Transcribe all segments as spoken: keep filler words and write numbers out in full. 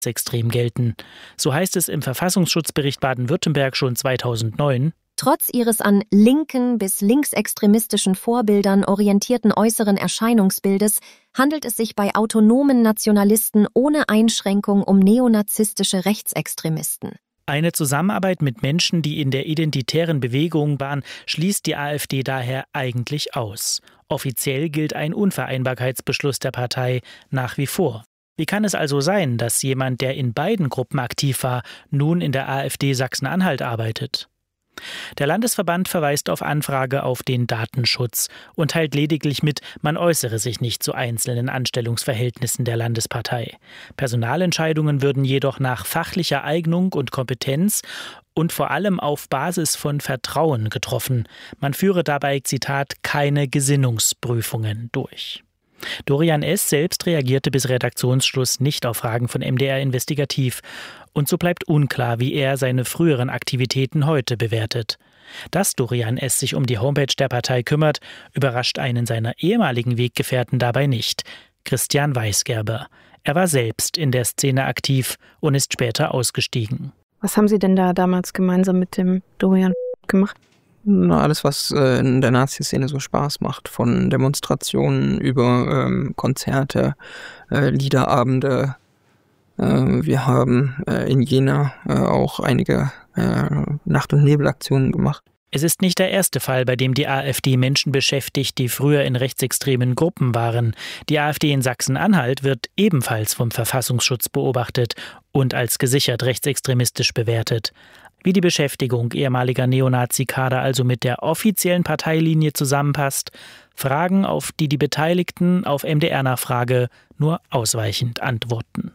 rechtsextrem gelten. So heißt es im Verfassungsschutzbericht Baden-Württemberg schon zweitausendneun. Trotz ihres an linken bis linksextremistischen Vorbildern orientierten äußeren Erscheinungsbildes handelt es sich bei autonomen Nationalisten ohne Einschränkung um neonazistische Rechtsextremisten. Eine Zusammenarbeit mit Menschen, die in der identitären Bewegung waren, schließt die AfD daher eigentlich aus. Offiziell gilt ein Unvereinbarkeitsbeschluss der Partei nach wie vor. Wie kann es also sein, dass jemand, der in beiden Gruppen aktiv war, nun in der AfD Sachsen-Anhalt arbeitet? Der Landesverband verweist auf Anfrage auf den Datenschutz und teilt lediglich mit, man äußere sich nicht zu einzelnen Anstellungsverhältnissen der Landespartei. Personalentscheidungen würden jedoch nach fachlicher Eignung und Kompetenz und vor allem auf Basis von Vertrauen getroffen. Man führe dabei, Zitat, keine Gesinnungsprüfungen durch. Dorian S. selbst reagierte bis Redaktionsschluss nicht auf Fragen von M D R Investigativ. Und so bleibt unklar, wie er seine früheren Aktivitäten heute bewertet. Dass Dorian S. sich um die Homepage der Partei kümmert, überrascht einen seiner ehemaligen Weggefährten dabei nicht. Christian Weisgerber. Er war selbst in der Szene aktiv und ist später ausgestiegen. Was haben Sie denn da damals gemeinsam mit dem Dorian gemacht? Na, alles, was äh, in der Nazi-Szene so Spaß macht, von Demonstrationen über ähm, Konzerte, äh, Liederabende. Äh, wir haben äh, in Jena äh, auch einige äh, Nacht- und Nebelaktionen gemacht. Es ist nicht der erste Fall, bei dem die AfD Menschen beschäftigt, die früher in rechtsextremen Gruppen waren. Die AfD in Sachsen-Anhalt wird ebenfalls vom Verfassungsschutz beobachtet und als gesichert rechtsextremistisch bewertet. Wie die Beschäftigung ehemaliger Neonazi-Kader also mit der offiziellen Parteilinie zusammenpasst, Fragen, auf die die Beteiligten auf M D R-Nachfrage nur ausweichend antworten.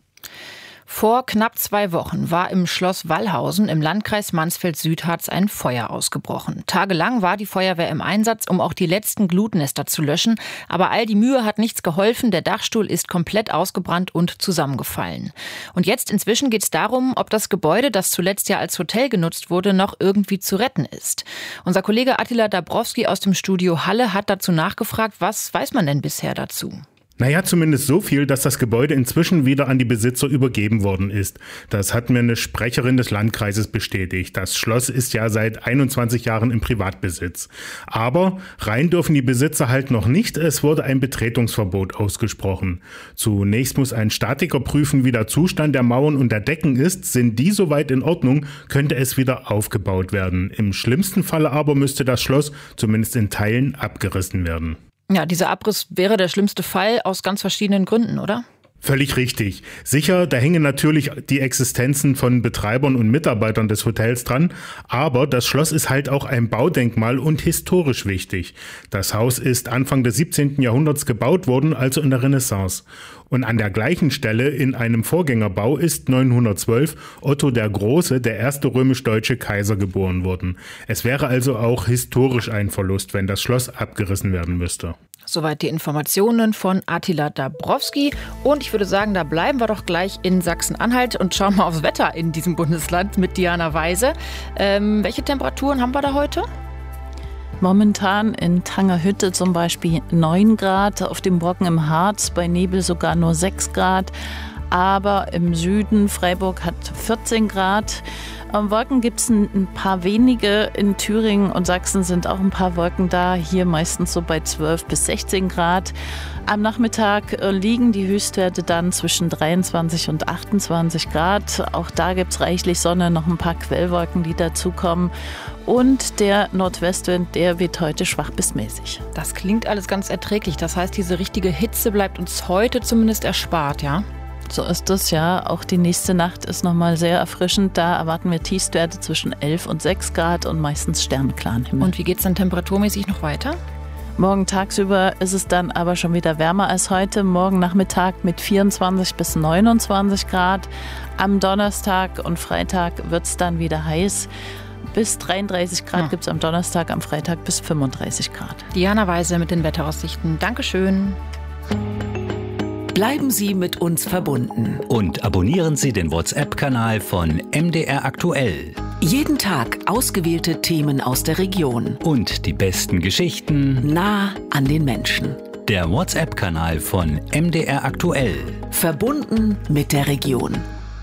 Vor knapp zwei Wochen war im Schloss Wallhausen im Landkreis Mansfeld-Südharz ein Feuer ausgebrochen. Tagelang war die Feuerwehr im Einsatz, um auch die letzten Glutnester zu löschen. Aber all die Mühe hat nichts geholfen. Der Dachstuhl ist komplett ausgebrannt und zusammengefallen. Und jetzt inzwischen geht es darum, ob das Gebäude, das zuletzt ja als Hotel genutzt wurde, noch irgendwie zu retten ist. Unser Kollege Attila Dabrowski aus dem Studio Halle hat dazu nachgefragt, was weiß man denn bisher dazu? Naja, zumindest so viel, dass das Gebäude inzwischen wieder an die Besitzer übergeben worden ist. Das hat mir eine Sprecherin des Landkreises bestätigt. Das Schloss ist ja seit einundzwanzig Jahren im Privatbesitz. Aber rein dürfen die Besitzer halt noch nicht. Es wurde ein Betretungsverbot ausgesprochen. Zunächst muss ein Statiker prüfen, wie der Zustand der Mauern und der Decken ist. Sind die soweit in Ordnung, könnte es wieder aufgebaut werden. Im schlimmsten Falle aber müsste das Schloss zumindest in Teilen abgerissen werden. Ja, dieser Abriss wäre der schlimmste Fall aus ganz verschiedenen Gründen, oder? Völlig richtig. Sicher, da hängen natürlich die Existenzen von Betreibern und Mitarbeitern des Hotels dran, aber das Schloss ist halt auch ein Baudenkmal und historisch wichtig. Das Haus ist Anfang des siebzehnten Jahrhunderts gebaut worden, also in der Renaissance. Und an der gleichen Stelle in einem Vorgängerbau ist neunhundertzwölf Otto der Große, der erste römisch-deutsche Kaiser, geboren worden. Es wäre also auch historisch ein Verlust, wenn das Schloss abgerissen werden müsste. Soweit die Informationen von Attila Dabrowski. Und ich würde sagen, da bleiben wir doch gleich in Sachsen-Anhalt und schauen mal aufs Wetter in diesem Bundesland mit Diana Weise. Ähm, welche Temperaturen haben wir da heute? Momentan in Tangerhütte zum Beispiel neun Grad, auf dem Brocken im Harz bei Nebel sogar nur sechs Grad. Aber im Süden, Freiburg hat vierzehn Grad. Wolken gibt es ein paar wenige. In Thüringen und Sachsen sind auch ein paar Wolken da. Hier meistens so bei zwölf bis sechzehn Grad. Am Nachmittag liegen die Höchstwerte dann zwischen dreiundzwanzig und achtundzwanzig Grad. Auch da gibt es reichlich Sonne, noch ein paar Quellwolken, die dazukommen. Und der Nordwestwind, der weht heute schwach bis mäßig. Das klingt alles ganz erträglich. Das heißt, diese richtige Hitze bleibt uns heute zumindest erspart, ja? So ist es, ja. Auch die nächste Nacht ist nochmal sehr erfrischend. Da erwarten wir Tiefstwerte zwischen elf und sechs Grad und meistens sternklaren Himmel. Und wie geht es dann temperaturmäßig noch weiter? Morgen tagsüber ist es dann aber schon wieder wärmer als heute. Morgen Nachmittag mit vierundzwanzig bis neunundzwanzig Grad. Am Donnerstag und Freitag wird es dann wieder heiß. Bis dreiunddreißig Grad ja. Gibt es am Donnerstag, am Freitag bis fünfunddreißig Grad. Diana Weise mit den Wetteraussichten. Dankeschön. Bleiben Sie mit uns verbunden. Und abonnieren Sie den WhatsApp-Kanal von M D R Aktuell. Jeden Tag ausgewählte Themen aus der Region. Und die besten Geschichten nah an den Menschen. Der WhatsApp-Kanal von M D R Aktuell. Verbunden mit der Region.